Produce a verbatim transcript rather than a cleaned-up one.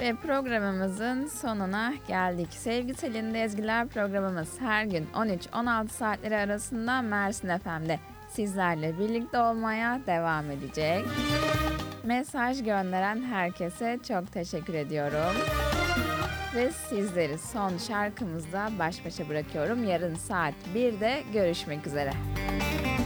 Ve programımızın sonuna geldik. Sevgi Selin'de Ezgiler programımız her gün on üç on altı saatleri arasında Mersin F M'de sizlerle birlikte olmaya devam edecek. Mesaj gönderen herkese çok teşekkür ediyorum. Ve sizleri son şarkımızda baş başa bırakıyorum. Yarın saat birde görüşmek üzere.